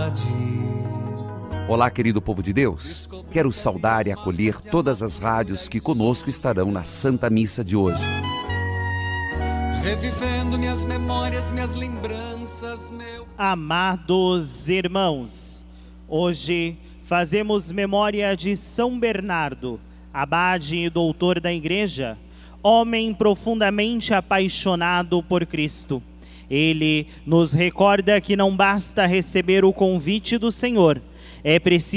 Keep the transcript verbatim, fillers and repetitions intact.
Olá, querido povo de Deus. Quero saudar e acolher todas as rádios que conosco estarão na Santa Missa de hoje. Revivendo minhas memórias, minhas lembranças, meu... Amados irmãos, hoje fazemos memória de São Bernardo, abade e doutor da Igreja, homem profundamente apaixonado por Cristo. Ele nos recorda que não basta receber o convite do Senhor, é preciso